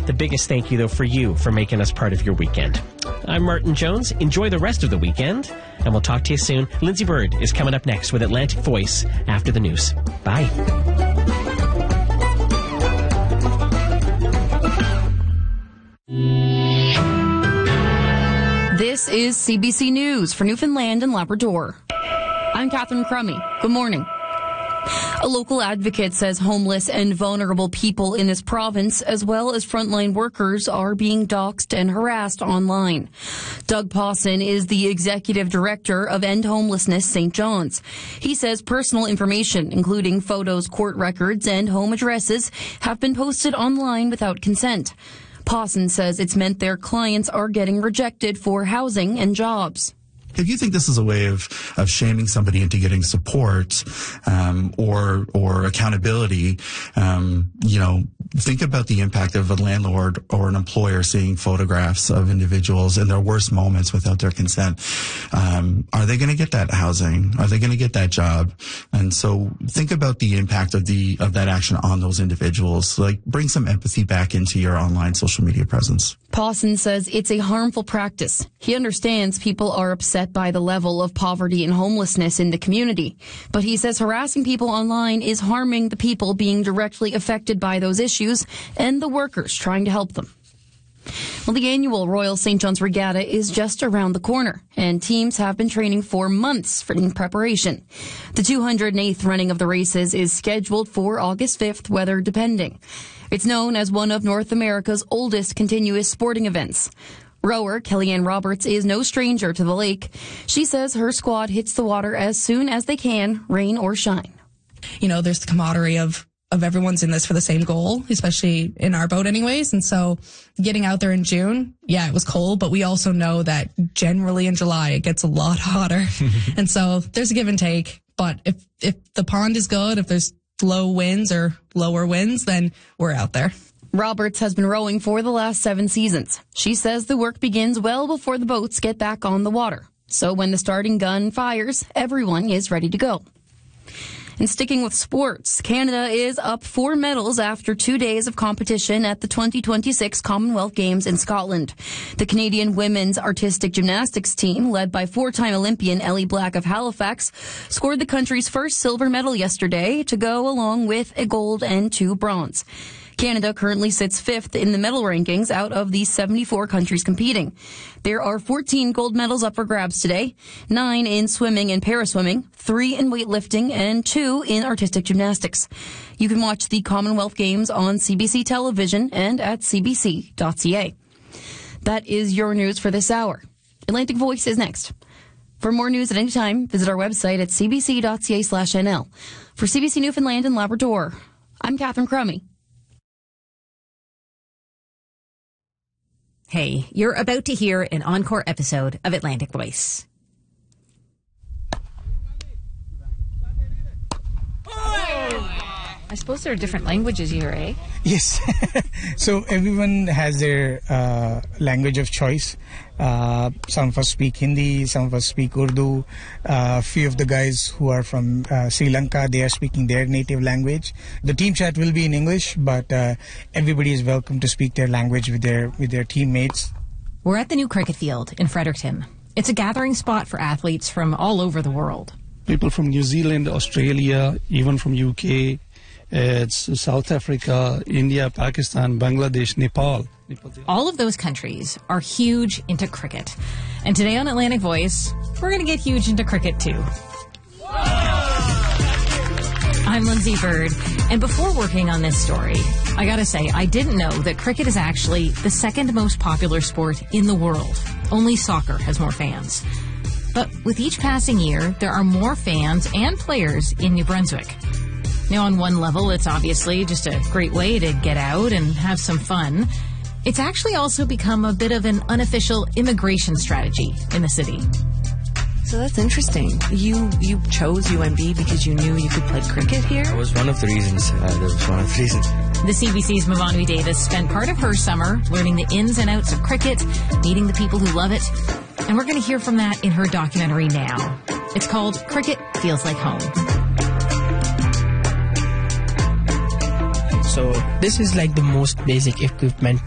The biggest thank you, though, for you for making us part of your weekend. I'm Martin Jones. Enjoy the rest of the weekend, and we'll talk to you soon. Lindsay Bird is coming up next with Atlantic Voice after the news. Bye. This is CBC News for Newfoundland and Labrador. I'm Catherine Crummy. Good morning. A local advocate says homeless and vulnerable people in this province, as well as frontline workers, are being doxxed and harassed online. Doug Pawson is the executive director of End Homelessness St. John's. He says personal information, including photos, court records, and home addresses, have been posted online without consent. Pawson says it's meant their clients are getting rejected for housing and jobs. If you think this is a way of shaming somebody into getting support, or accountability, think about the impact of a landlord or an employer seeing photographs of individuals in their worst moments without their consent. Are they going to get that housing? Are they going to get that job? And so think about the impact of that action on those individuals. Like, bring some empathy back into your online social media presence. Pawson says it's a harmful practice. He understands people are upset by the level of poverty and homelessness in the community, but he says harassing people online is harming the people being directly affected by those issues and the workers trying to help them. Well, the annual Royal St. John's Regatta is just around the corner, and teams have been training for months in preparation. The 208th running of the races is scheduled for August 5th, weather depending. It's known as one of North America's oldest continuous sporting events. Rower Kellyanne Roberts is no stranger to the lake. She says her squad hits the water as soon as they can, rain or shine. There's the camaraderie of everyone's in this for the same goal, especially in our boat anyways. And so getting out there in June, it was cold, but we also know that generally in July it gets a lot hotter. And so there's a give and take. But if the pond is good, if there's low winds or lower winds, then we're out there. Roberts has been rowing for the last 7 seasons. She says the work begins well before the boats get back on the water. So when the starting gun fires, everyone is ready to go. And sticking with sports, Canada is up 4 medals after 2 days of competition at the 2026 Commonwealth Games in Scotland. The Canadian women's artistic gymnastics team, led by 4-time Olympian Ellie Black of Halifax, scored the country's first silver medal yesterday to go along with a gold and 2 bronze. Canada currently sits 5th in the medal rankings out of the 74 countries competing. There are 14 gold medals up for grabs today, 9 in swimming and paraswimming, 3 in weightlifting, and 2 in artistic gymnastics. You can watch the Commonwealth Games on CBC television and at cbc.ca. That is your news for this hour. Atlantic Voice is next. For more news at any time, visit our website at cbc.ca/NL. For CBC Newfoundland and Labrador, I'm Catherine Crummy. Hey, you're about to hear an encore episode of Atlantic Voice. I suppose there are different languages here, eh? Yes. So everyone has their language of choice. Some of us speak Hindi, some of us speak Urdu. A few of the guys who are from Sri Lanka, they are speaking their native language. The team chat will be in English, but everybody is welcome to speak their language with their teammates. We're at the new cricket field in Fredericton. It's a gathering spot for athletes from all over the world. People from New Zealand, Australia, even from UK, it's South Africa, India, Pakistan, Bangladesh, Nepal. All of those countries are huge into cricket. And today on Atlantic Voice, we're going to get huge into cricket too. I'm Lindsay Bird, and before working on this story, I gotta say, I didn't know that cricket is actually the second most popular sport in the world. Only soccer has more fans. But with each passing year, there are more fans and players in New Brunswick. Now, on one level, it's obviously just a great way to get out and have some fun. It's actually also become a bit of an unofficial immigration strategy in the city. So that's interesting. You chose UNB because you knew you could play cricket here? That was one of the reasons. The CBC's Mavanu Davis spent part of her summer learning the ins and outs of cricket, meeting the people who love it, and we're going to hear from that in her documentary now. It's called Cricket Feels Like Home. So this is like the most basic equipment